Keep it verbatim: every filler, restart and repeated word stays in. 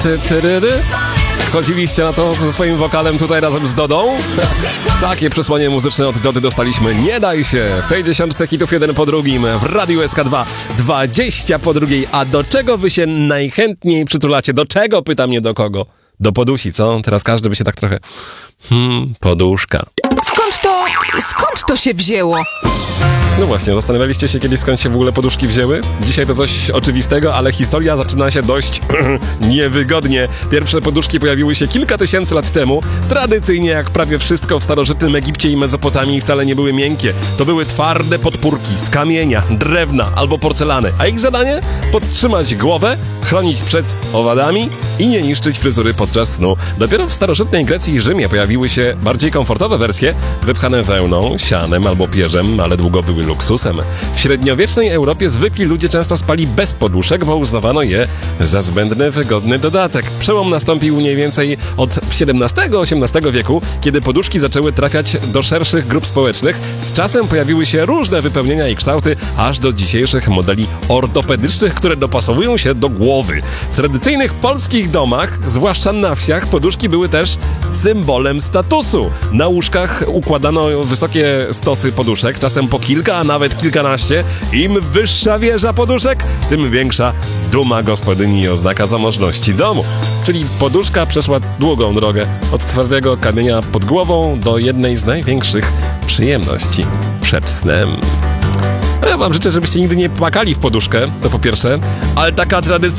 Ty, tyryry? Chodziliście na to ze swoim wokalem tutaj razem z Dodą? Takie przesłanie muzyczne od Dody dostaliśmy. Nie daj się! W tej dziesiątce hitów jeden po drugim w Radiu S K dwa dwadzieścia po drugiej. A do czego wy się najchętniej przytulacie? Do czego? Pytam, nie do kogo. Do podusi, co? Teraz każdy by się tak trochę... Hmm, poduszka. Skąd to... skąd to się wzięło? No właśnie, zastanawialiście się kiedyś, skąd się w ogóle poduszki wzięły? Dzisiaj to coś oczywistego, ale historia zaczyna się dość niewygodnie. Pierwsze poduszki pojawiły się kilka tysięcy lat temu. Tradycyjnie, jak prawie wszystko w starożytnym Egipcie i Mezopotamii, wcale nie były miękkie. To były twarde podpórki z kamienia, drewna albo porcelany. A ich zadanie? Podtrzymać głowę, chronić przed owadami i nie niszczyć fryzury podczas snu. Dopiero w starożytnej Grecji i Rzymie pojawiły się bardziej komfortowe wersje, wypchane wełną, sianem albo pierzem, ale długo były luksusem. W średniowiecznej Europie zwykli ludzie często spali bez poduszek, bo uznawano je za zbędny, wygodny dodatek. Przełom nastąpił mniej więcej od siedemnastego do osiemnastego wieku, kiedy poduszki zaczęły trafiać do szerszych grup społecznych. Z czasem pojawiły się różne wypełnienia i kształty, aż do dzisiejszych modeli ortopedycznych, które dopasowują się do głowy. W tradycyjnych polskich domach, zwłaszcza na wsiach, poduszki były też symbolem statusu. Na łóżkach układano wysokie stosy poduszek, czasem po kilka, a nawet kilkanaście. Im wyższa wieża poduszek, tym większa duma gospodyni i oznaka zamożności domu. Czyli poduszka przeszła długą drogę od twardego kamienia pod głową do jednej z największych przyjemności przed snem. Ja wam życzę, żebyście nigdy nie płakali w poduszkę, to po pierwsze, ale taka tradycja